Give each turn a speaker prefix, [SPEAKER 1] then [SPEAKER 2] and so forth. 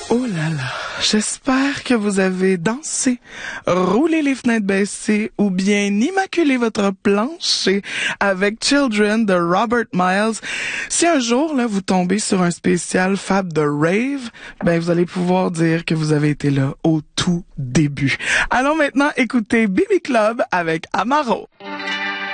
[SPEAKER 1] Oh là là, j'espère que vous avez dansé, roulé les fenêtres baissées ou bien immaculé votre plancher avec Children de Robert Miles. Si un jour là vous tombez sur un spécial Fab de Rave, ben vous allez pouvoir dire que vous avez été là au tout début. Allons maintenant écouter Baby Club avec Amaro.